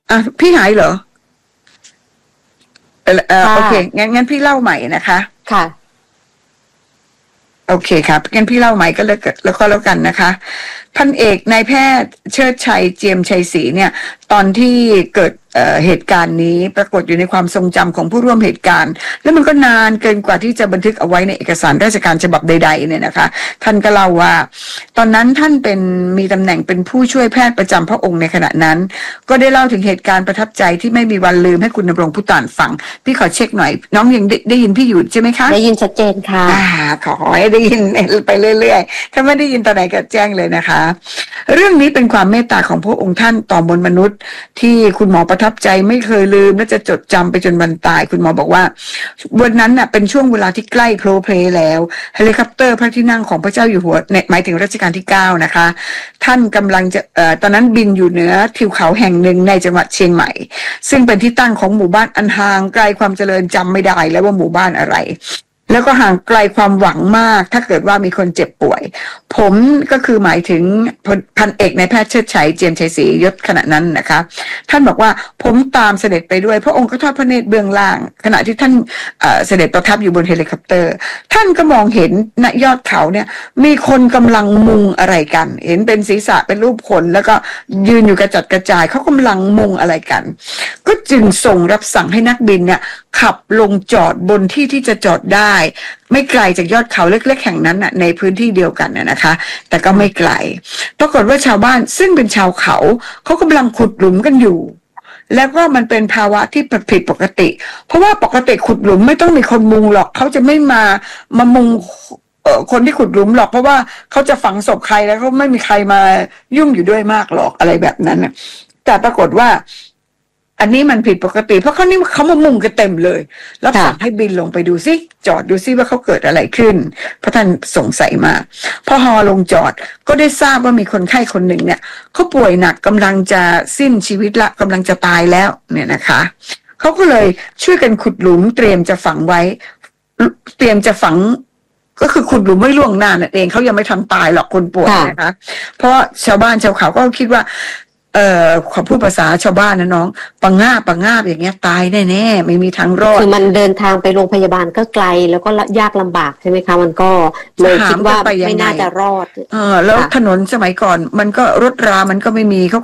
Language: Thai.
พี่หายเหรอค่ะโอเคงั้นพี่เล่าใหม่นะคะค่ะโอเคครับงั้นพี่เล่าใหม่ก็แล้วกันนะคะพันเอกนายแพทย์เชิดชัยเจียมชัยศรีเนี่ยตอนที่เกิดเหตุการณ์นี้ปรากฏอยู่ในความทรงจำของผู้ร่วมเหตุการณ์แล้วมันก็นานเกินกว่าที่จะบันทึกเอาไว้ในเอกสารราชการฉบับใดๆเนี่ยนะคะท่านก็เล่าว่าตอนนั้นท่านมีตำแหน่งเป็นผู้ช่วยแพทย์ประจำพระองค์ในขณะนั้นก็ได้เล่าถึงเหตุการณ์ประทับใจที่ไม่มีวันลืมให้คุณดำรงผู้ต่านฟังพี่ขอเช็คหน่อยน้องยังได้ยินพี่อยู่ใช่ไหมคะได้ยินชัดเจนค่ะขอให้ได้ยินไปเรื่อยๆถ้าไม่ได้ยินตอนไหนก็แจ้งเลยนะคะเรื่องนี้เป็นความเมตตาของพระองค์ท่านต่อมวลมนุษย์ที่คุณหมอประทับใจไม่เคยลืมและจะจดจำไปจนวันตายคุณหมอบอกว่าวันนั้นน่ะเป็นช่วงเวลาที่ใกล้โพลเพลแล้วเฮลิคอปเตอร์พระที่นั่งของพระเจ้าอยู่หัวหมายถึงรัชกาลที่9นะคะท่านกำลังจะตอนนั้นบินอยู่เหนือทิวเขาแห่งหนึ่งในจังหวัดเชียงใหม่ซึ่งเป็นที่ตั้งของหมู่บ้านอันห่างไกลความเจริญจำไม่ได้แล้วว่าหมู่บ้านอะไรแล้วก็ห่างไกลความหวังมากถ้าเกิดว่ามีคนเจ็บป่วยผมก็คือหมายถึงพันเอกนายแพทย์เชิดชัยเจียมชัยศรียศขณะนั้นนะคะท่านบอกว่าผมตามเสด็จไปด้วยพระองค์ก็ทอดพระเนตรเบื้องล่างขณะที่ท่านเสด็จประทับอยู่บนเฮลิคอปเตอร์ท่านก็มองเห็นณยอดเขาเนี่ยมีคนกำลังมุงอะไรกันเห็นเป็นศีรษะเป็นรูปคนแล้วก็ยืนอยู่กระจัดกระจายเขากำลังมุงอะไรกันก็จึงส่งรับสั่งให้นักบินเนี่ยขับลงจอดบนที่ที่จะจอดได้ไม่ไกลจากยอดเขาเล็กๆแห่งนั้นน่ะในพื้นที่เดียวกันนะคะแต่ก็ไม่ไกลปรากฏว่าชาวบ้านซึ่งเป็นชาวเขากำลังขุดหลุมกันอยู่แล้วก็มันเป็นภาวะที่ผิดปกติเพราะว่าปกติขุดหลุมไม่ต้องมีคนมุงหรอกเขาจะไม่มามุงคนที่ขุดหลุมหรอกเพราะว่าเขาจะฝังศพใครแล้วก็ไม่มีใครมายุ่งอยู่ด้วยมากหรอกอะไรแบบนั้นนะแต่ปรากฏว่าอันนี้มันผิดปกติเพราะเขามามุงกันเต็มเลยแล้วสั่งให้บินลงไปดูซิจอดดูซิว่าเขาเกิดอะไรขึ้นเพราะท่านสงสัยมากพอฮอลงจอดก็ได้ทราบว่ามีคนไข้คนหนึ่งเนี่ยเขาป่วยหนักกำลังจะสิ้นชีวิตละกำลังจะตายแล้วเนี่ยนะคะเขาก็เลยช่วยกันขุดหลุมเตรียมจะฝังไว้เตรียมจะฝังก็คือขุดหลุมไม่ล่วงหน้านั่นเองเขายังไม่ทันตายหรอกคนป่วยนะคะเพราะชาวบ้านชาวเขาก็คิดว่าขอพูดภาษาชาวบ้านนะน้องปังงาบอย่างเงี้ยตายแน่ๆไม่มีทางรอดคือมันเดินทางไปโรงพยาบาลก็ไกลแล้วก็ยากลำบากใช่ไหมคะมันก็เลยคิดว่าไม่น่าจะรอดแล้วถนนสมัยก่อนมันก็รถรามันก็ไม่มีเขา